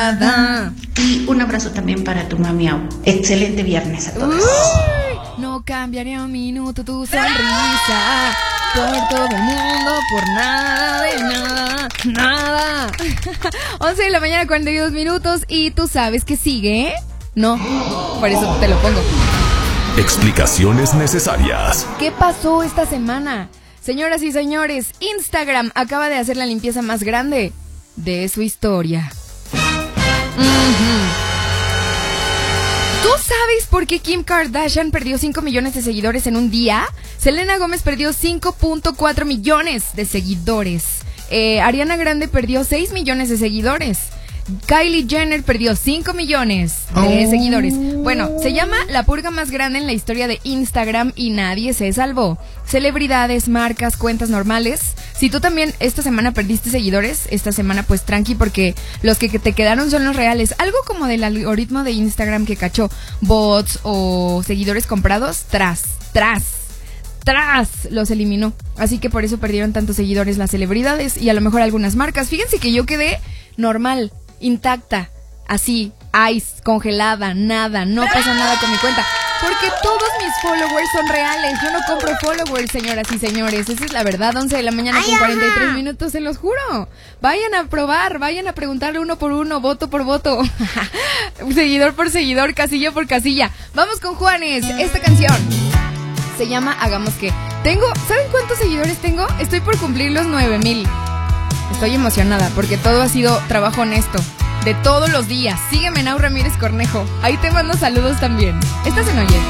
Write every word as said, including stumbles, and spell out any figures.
Y un abrazo también para tu mami Au. Excelente viernes a todos. Uy, no cambiaría un minuto tu sonrisa por todo el mundo, por nada de nada, nada. once de la mañana, cuarenta y dos minutos. Y tú sabes que sigue, ¿eh? No, por eso te lo pongo. Explicaciones necesarias. ¿Qué pasó esta semana? Señoras y señores, Instagram acaba de hacer la limpieza más grande de su historia. Uh-huh. ¿Tú sabes por qué Kim Kardashian perdió cinco millones de seguidores en un día? Selena Gómez perdió cinco punto cuatro millones de seguidores. Eh, Ariana Grande perdió seis millones de seguidores. Kylie Jenner perdió cinco millones de oh. seguidores. Bueno, se llama la purga más grande en la historia de Instagram y nadie se salvó. Celebridades, marcas, cuentas normales. Si tú también esta semana perdiste seguidores, esta semana pues tranqui, porque los que te quedaron son los reales. Algo como del algoritmo de Instagram que cachó bots o seguidores comprados, tras, tras, tras, los eliminó. Así que por eso perdieron tantos seguidores las celebridades y a lo mejor algunas marcas. Fíjense que yo quedé normal, intacta, así, ice, congelada, nada, no pasa nada con mi cuenta, porque todos mis followers son reales. Yo no compro followers, señoras y señores, esa es la verdad. Once de la mañana con cuarenta y tres minutos, se los juro. Vayan a probar, vayan a preguntarle uno por uno, voto por voto, seguidor por seguidor, casilla por casilla. Vamos con Juanes, esta canción se llama Hagamos que. Tengo, ¿saben cuántos seguidores tengo? Estoy por cumplir los nueve mil. Estoy emocionada porque todo ha sido trabajo honesto, de todos los días. Sígueme en Au Ramírez Cornejo. Ahí te mando saludos también. Estás en Oye.